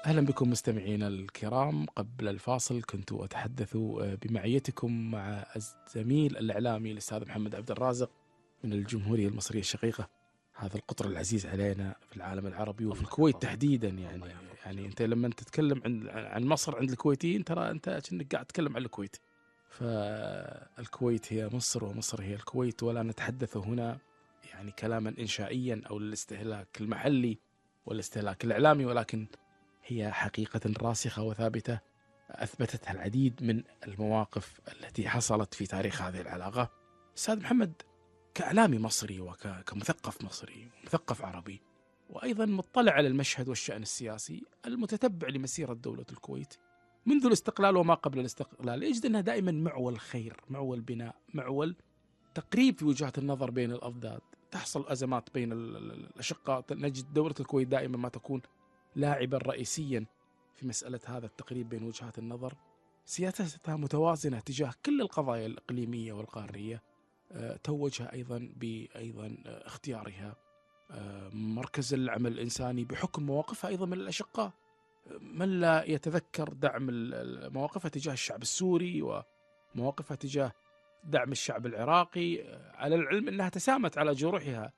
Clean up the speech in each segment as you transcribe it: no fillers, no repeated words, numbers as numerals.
أهلا بكم مستمعينا الكرام. قبل الفاصل كنت أتحدث بمعيتكم مع الزميل الإعلامي الأستاذ محمد عبد الرازق من الجمهورية المصرية الشقيقة، هذا القطر العزيز علينا في العالم العربي وفي الله الكويت يحفظك. تحديدا. الله يعني يحفظك. يعني أنت لما تتكلم عن مصر عند الكويتيين ترى أنت كأنك قاعد تتكلم عن الكويت، فالكويت هي مصر ومصر هي الكويت، ولا نتحدث هنا يعني كلاما إنشائيا أو للاستهلاك المحلي والاستهلاك الإعلامي، ولكن هي حقيقة راسخة وثابتة أثبتتها العديد من المواقف التي حصلت في تاريخ هذه العلاقة. أستاذ محمد، كإعلامي مصري وكمثقف مصري ومثقف عربي، وأيضا مطلع على المشهد والشأن السياسي المتتبع لمسيرة دولة الكويت منذ الاستقلال وما قبل الاستقلال، يجد أنها دائما معول خير، معول بناء، معول تقريب في وجهات النظر بين الأضداد. تحصل أزمات بين الأشقاء، نجد دولة الكويت دائما ما تكون لاعبا رئيسيا في مسألة هذا التقريب بين وجهات النظر. سياستها متوازنة تجاه كل القضايا الإقليمية والقارية. توجها أيضا بأيضا اختيارها مركز العمل الإنساني بحكم مواقفها أيضا من الأشقاء. من لا يتذكر دعم مواقفها تجاه الشعب السوري ومواقفها تجاه دعم الشعب العراقي، على العلم أنها تسامت على جروحها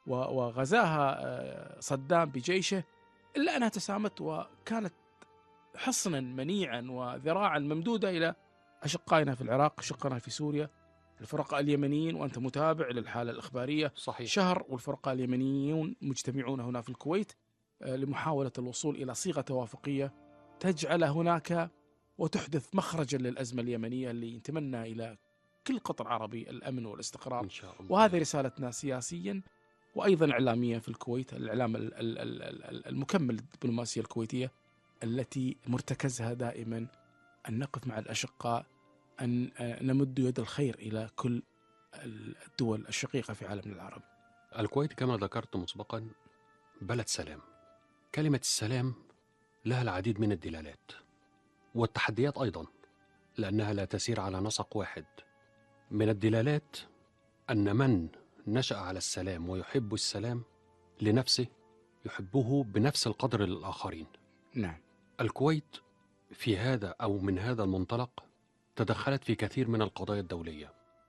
وغزاها صدام بجيشه، إلا أنها تسامت وكانت حصنا منيعا وذراعا ممدودة إلى أشقائنا في العراق، أشقائنا في سوريا، الفرقاء اليمنيين، وأنت متابع للحالة الإخبارية. صحيح. شهر والفرقاء اليمنيون مجتمعون هنا في الكويت لمحاولة الوصول إلى صيغة توافقية تجعل هناك وتحدث مخرجا للأزمة اليمنية اللي نتمنى إلى كل قطر عربي الأمن والاستقرار. إن شاء الله. وهذه رسالتنا سياسيا وأيضا إعلاميا في الكويت، الإعلام المكمل للدبلوماسية الكويتية التي مرتكزها دائما أن نقف مع الأشقاء، أن نمد يد الخير إلى كل الدول الشقيقة في عالمنا العربي. الكويت كما ذكرت مسبقا بلد سلام. كلمة السلام لها العديد من الدلالات والتحديات أيضا، لأنها لا تسير على نسق واحد. من الدلالات أن من نشأ على السلام ويحب السلام لنفسه يحبه بنفس القدر للآخرين. نعم. الكويت في هذا أو من هذا المنطلق تدخلت في كثير من القضايا الدولية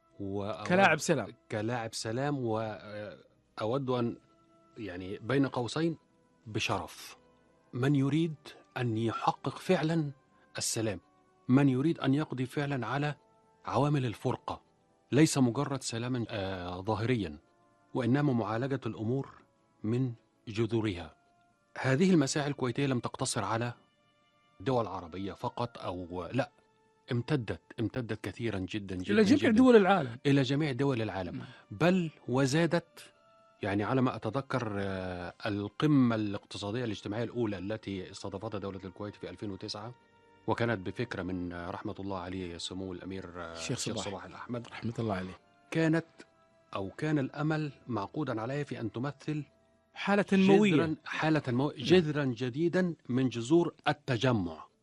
كلاعب سلام، وأود أن يعني بين قوسين بشرف من يريد أن يحقق فعلا السلام، من يريد أن يقضي فعلا على عوامل الفرقة، ليس مجرد سلاما ظاهريا، وإنما معالجة الأمور من جذورها. هذه المساعي الكويتية لم تقتصر على دول عربية فقط أو لا، امتدت كثيرا جدا إلى جميع دول العالم، إلى جميع دول العالم، بل وزادت. يعني على ما أتذكر القمة الاقتصادية الاجتماعية الأولى التي استضافتها دولة الكويت في 2009، وكانت بفكرة من رحمة الله عليه سمو الأمير الشيخ صباح الأحمد رحمة الله عليه، كان الأمل معقودا عليها في أن تمثل حالة نموية، جذرا جديدا من جذور التجمع